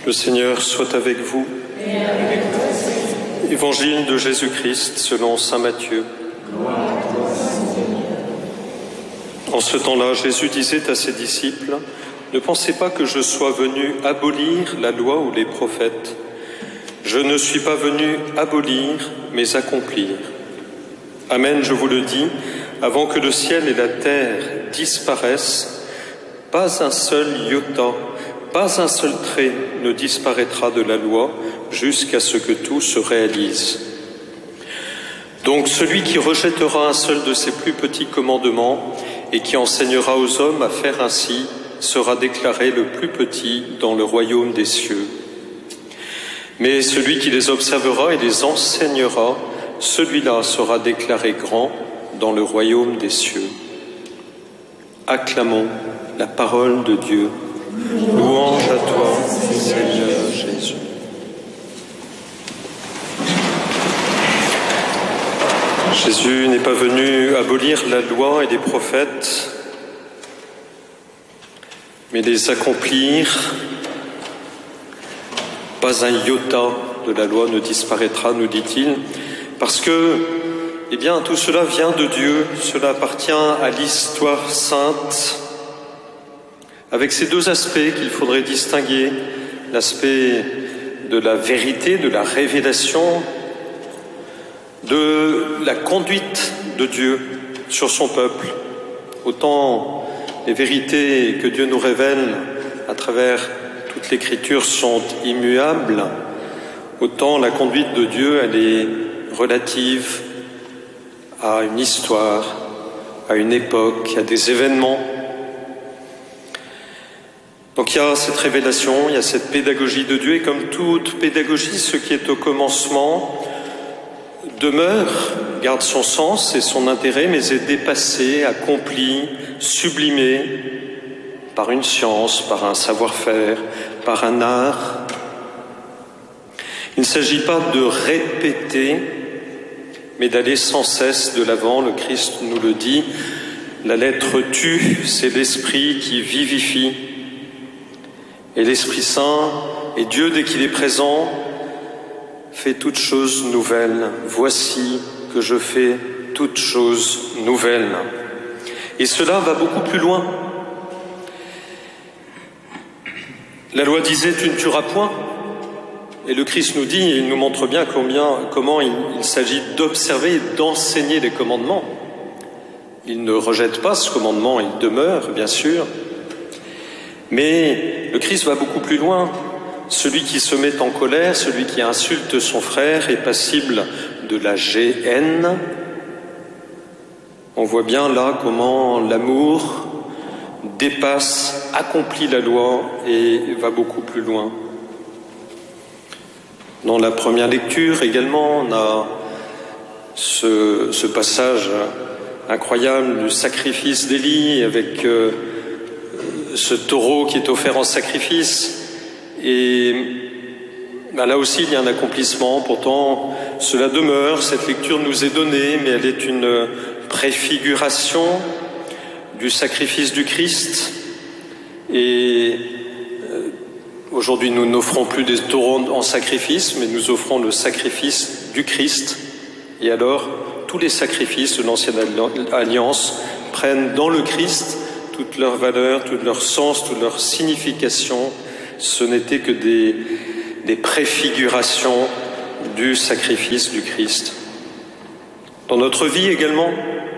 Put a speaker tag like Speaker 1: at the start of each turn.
Speaker 1: Le Seigneur soit avec vous.
Speaker 2: Et avec toi, Seigneur.
Speaker 1: Évangile de Jésus-Christ selon saint Matthieu.
Speaker 2: Gloire à toi, Seigneur.
Speaker 1: En ce temps-là, Jésus disait à ses disciples : Ne pensez pas que je sois venu abolir la loi ou les prophètes. Je ne suis pas venu abolir, mais accomplir. Amen, je vous le dis, avant que le ciel et la terre disparaissent, pas un seul iota, pas un seul trait ne disparaîtra de la loi jusqu'à ce que tout se réalise. Donc celui qui rejettera un seul de ces plus petits commandements et qui enseignera aux hommes à faire ainsi sera déclaré le plus petit dans le royaume des cieux. Mais celui qui les observera et les enseignera, celui-là sera déclaré grand dans le royaume des cieux. Acclamons la parole de Dieu. Louange à toi, Seigneur Jésus. Jésus n'est pas venu abolir la loi et les prophètes, mais les accomplir. Pas un iota de la loi ne disparaîtra, nous dit-il, parce que, tout cela vient de Dieu, cela appartient à l'histoire sainte, avec ces deux aspects qu'il faudrait distinguer, l'aspect de la vérité, de la révélation, de la conduite de Dieu sur son peuple. Autant les vérités que Dieu nous révèle à travers toute l'Écriture sont immuables, autant la conduite de Dieu, elle est relative à une histoire, à une époque, à des événements. Donc il y a cette révélation, il y a cette pédagogie de Dieu, et comme toute pédagogie, ce qui est au commencement demeure, garde son sens et son intérêt, mais est dépassé, accompli, sublimé par une science, par un savoir-faire, par un art. Il ne s'agit pas de répéter, mais d'aller sans cesse de l'avant. Le Christ nous le dit, la lettre tue, c'est l'Esprit qui vivifie. Et l'Esprit Saint, et Dieu, dès qu'il est présent, fait toutes choses nouvelles. Voici que je fais toutes choses nouvelles. Et cela va beaucoup plus loin. La loi disait « tu ne tueras point ». Et le Christ nous dit, et il nous montre bien comment il s'agit d'observer et d'enseigner les commandements. Il ne rejette pas ce commandement, il demeure, bien sûr. Mais le Christ va beaucoup plus loin. Celui qui se met en colère, celui qui insulte son frère est passible de la géhenne. On voit bien là comment l'amour dépasse, accomplit la loi et va beaucoup plus loin. Dans la première lecture également, on a ce passage incroyable du sacrifice d'Élie avec ce taureau qui est offert en sacrifice. Et là aussi, il y a un accomplissement. Pourtant, cela demeure, cette lecture nous est donnée, mais elle est une préfiguration du sacrifice du Christ. Et aujourd'hui, nous n'offrons plus des taureaux en sacrifice, mais nous offrons le sacrifice du Christ. Et alors, tous les sacrifices de l'Ancienne Alliance prennent dans le Christ toute leur valeur, tout leur sens, toute leur signification. Ce n'était que des préfigurations du sacrifice du Christ. Dans notre vie également,